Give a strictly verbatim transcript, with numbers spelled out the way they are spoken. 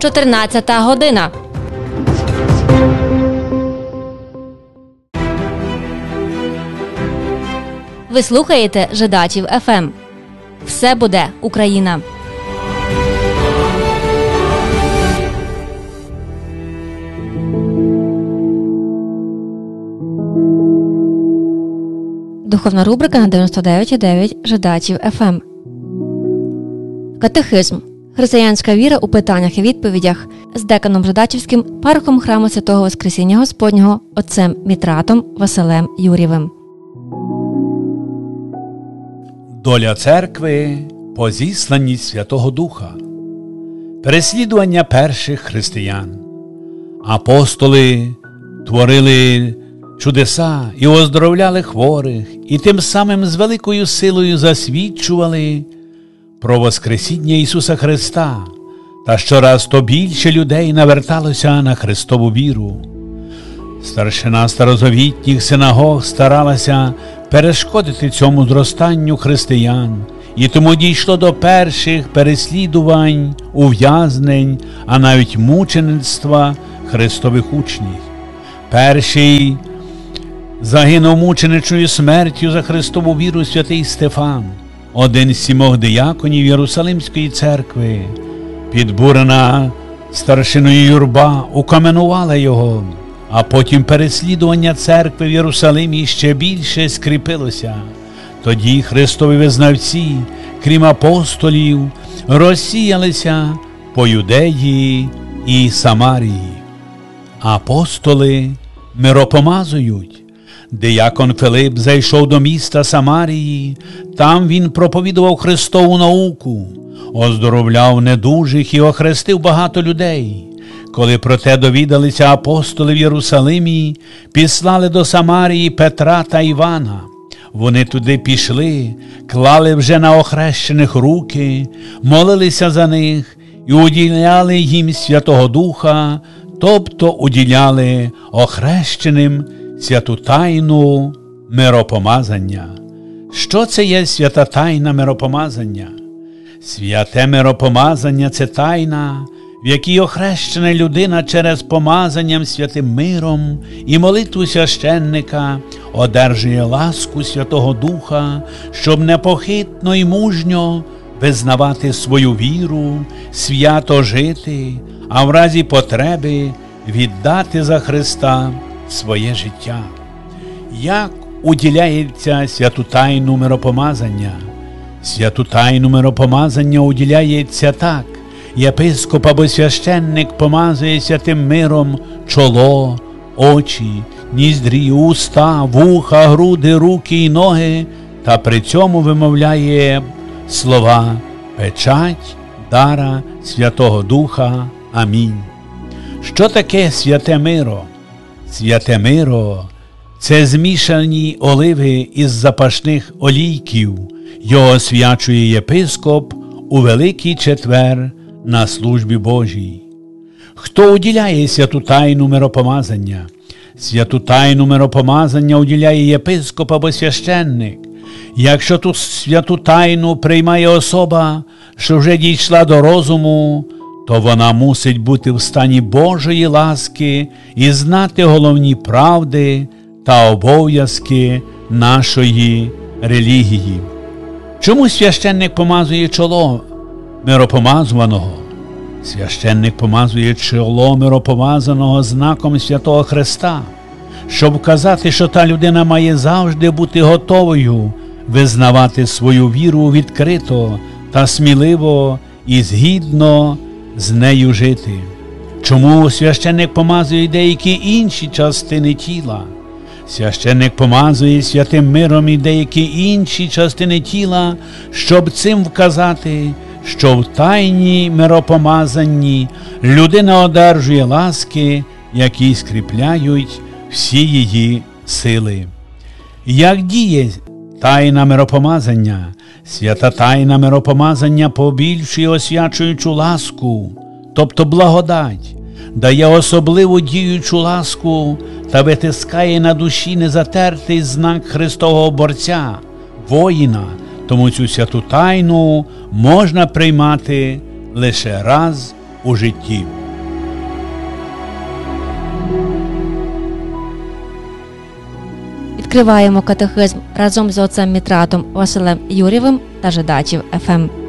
чотирнадцята година. Ви слухаєте Жидачів еф ем. Все буде Україна. Духовна рубрика на дев'яносто дев'ять і дев'ять Жидачів еф ем. Катехизм. Християнська віра у питаннях і відповідях з деканом Жидачівським, парохом храму Святого Воскресіння Господнього, отцем Мітратом Василем Юрєвим. Доля церкви по зісланні Святого Духа. Переслідування перших християн. Апостоли творили чудеса і оздоровляли хворих, і тим самим з великою силою засвідчували про Воскресіння Ісуса Христа, та щораз то більше людей наверталося на Христову віру. Старшина старозавітніх синагог старалася перешкодити цьому зростанню християн, і тому дійшло до перших переслідувань, ув'язнень, а навіть мучеництва Христових учнів. Перший загинув мученичною смертю за Христову віру святий Стефан, один з сімох дияконів Єрусалимської церкви. Підбурена старшиною юрба укаменувала його, а потім переслідування церкви в Єрусалимі ще більше скріпилося. Тоді Христові визнавці, крім апостолів, розсіялися по Юдеї і Самарії. Апостоли миропомазують. Диякон Филип зайшов до міста Самарії, там він проповідував Христову науку, оздоровляв недужих і охрестив багато людей. Коли про те довідалися апостоли в Єрусалимі, післали до Самарії Петра та Івана. Вони туди пішли, клали вже на охрещених руки, молилися за них і уділяли їм Святого Духа, тобто уділяли охрещеним святу тайну миропомазання. Що це є свята тайна миропомазання? Святе миропомазання – це тайна, в якій охрещена людина через помазанням святим миром і молитву священника одержує ласку Святого Духа, щоб непохитно і мужньо визнавати свою віру, свято жити, а в разі потреби віддати за Христа своє життя. Як уділяється святу тайну миропомазання? Святу тайну миропомазання уділяється так. Єпископ або священник помазує святим миром чоло, очі, ніздрі, уста, вуха, груди, руки і ноги, та при цьому вимовляє слова «Печать дара Святого Духа. Амінь». Що таке святе миро? Святе миро – це змішані оливи із запашних олійків. Його освячує єпископ у Великий Четвер на службі Божій. Хто уділяє святу тайну миропомазання? Святу тайну миропомазання уділяє єпископ або священник. Якщо ту святу тайну приймає особа, що вже дійшла до розуму, то вона мусить бути в стані Божої ласки і знати головні правди та обов'язки нашої релігії. Чому священник помазує чоло миропомазуваного? Священник помазує чоло миропомазаного знаком Святого Христа, щоб вказати, що та людина має завжди бути готовою визнавати свою віру відкрито та сміливо і згідно з нею жити. Чому священник помазує деякі інші частини тіла? Священник помазує святим миром і деякі інші частини тіла, щоб цим вказати, що в тайні миропомазанні людина одержує ласки, які скріпляють всі її сили. Як діє тайна миропомазання? Свята тайна миропомазання побільшує освячуючу ласку, тобто благодать, дає особливу діючу ласку та витискає на душі незатертий знак Христового борця, воїна, тому цю святу тайну можна приймати лише раз у житті. Відкриваємо катехизм разом з отцем Мітратом Василем Юрєвим та Жидачів еф ем.